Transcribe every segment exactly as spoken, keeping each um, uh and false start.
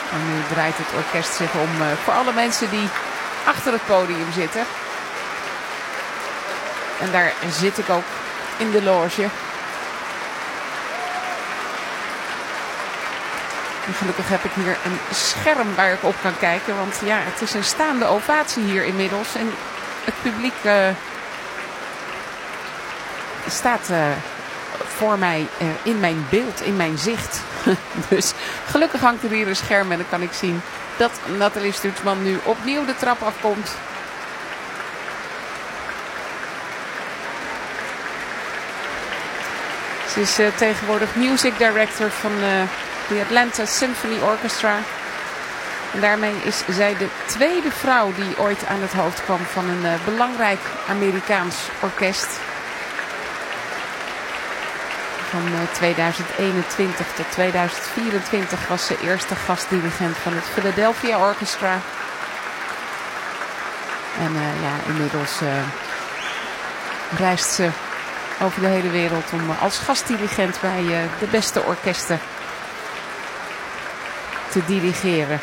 En nu draait het orkest zich om uh, voor alle mensen die achter het podium zitten. En daar zit ik ook in de loge. En gelukkig heb ik hier een scherm waar ik op kan kijken. Want ja, het is een staande ovatie hier inmiddels. En het publiek uh, staat uh, voor mij uh, in mijn beeld, in mijn zicht. Dus gelukkig hangt er hier een scherm en dan kan ik zien dat Nathalie Stutzman nu opnieuw de trap afkomt. Ze is uh, tegenwoordig music director van uh, de Atlanta Symphony Orchestra. En daarmee is zij de tweede vrouw die ooit aan het hoofd kwam van een uh, belangrijk Amerikaans orkest. Van uh, tweeduizend eenentwintig tot tweeduizend vierentwintig was ze eerste gastdirigent van het Philadelphia Orchestra. En uh, ja, inmiddels uh, reist ze over de hele wereld om uh, als gastdirigent bij uh, de beste orkesten te dirigeren.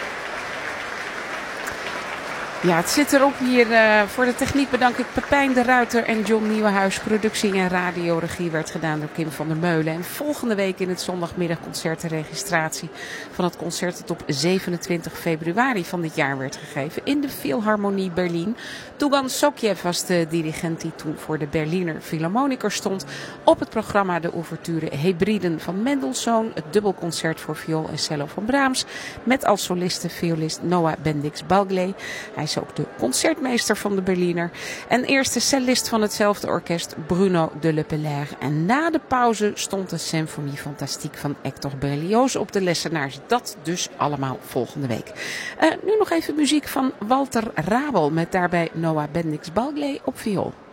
Ja, het zit erop hier. Uh, voor de techniek bedank ik Pepijn de Ruiter en John Nieuwenhuis. Productie en radioregie werd gedaan door Kim van der Meulen. En volgende week in het zondagmiddagconcert de registratie van het concert dat op zevenentwintig februari van dit jaar werd gegeven in de Philharmonie Berlin. Dugan Sokjev was de dirigent die toen voor de Berliner Philharmoniker stond. Op het programma de ouverture Hebriden van Mendelssohn, het dubbelconcert voor viool en cello van Brahms, met als soliste violist Noah Bendix-Balgley. Hij is ook de concertmeester van de Berliner en eerste cellist van hetzelfde orkest, Bruno de Lepelaire. En na de pauze stond de Symphonie Fantastique van Hector Berlioz op de lessenaars. Dat dus allemaal volgende week. Uh, nu nog even muziek van Walter Rabel met daarbij Noah Bendix-Balgley op viool.